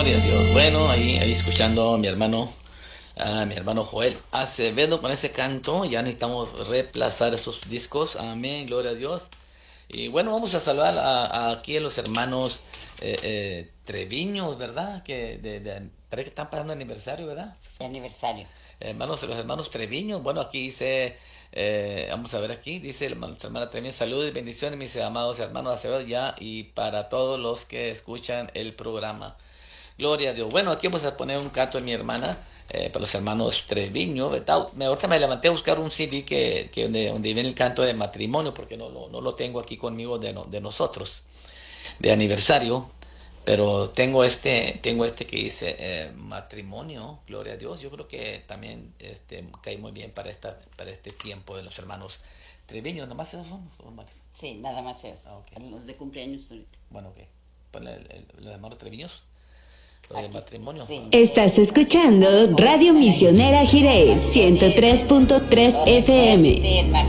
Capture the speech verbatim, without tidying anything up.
Gloria a Dios. Bueno, ahí, ahí escuchando a mi hermano, a mi hermano Joel Acevedo con ese canto. Ya necesitamos reemplazar esos discos. Amén, gloria a Dios. Y bueno, vamos a saludar a, a aquí a los hermanos eh, eh, Treviño, ¿verdad? Que de, de, parece que están pasando aniversario, ¿verdad? De aniversario. Hermanos, los hermanos Treviño. Bueno, aquí dice, eh, vamos a ver aquí, dice nuestra hermana Treviño, salud y bendiciones, mis amados hermanos Acevedo, ya, y para todos los que escuchan el programa. Gloria a Dios. Bueno, aquí vamos a poner un canto de mi hermana, eh, para los hermanos Treviño, ¿verdad? Me, ahorita me levanté a buscar un C D que, que donde, donde viene el canto de matrimonio, porque no, no, no lo tengo aquí conmigo de, no, de nosotros, de aniversario. Pero tengo este, tengo este que dice eh, matrimonio, gloria a Dios. Yo creo que también este, cae muy bien para esta, para este tiempo de los hermanos Treviño. ¿Nomás esos son? Sí, nada más eso. Ah, okay. Los de cumpleaños ahorita. Bueno, ok. Ponle el, el, los hermanos Treviños. Lo de matrimonio. Sí. Estás escuchando Radio Misionera Jiré ciento tres punto tres F M.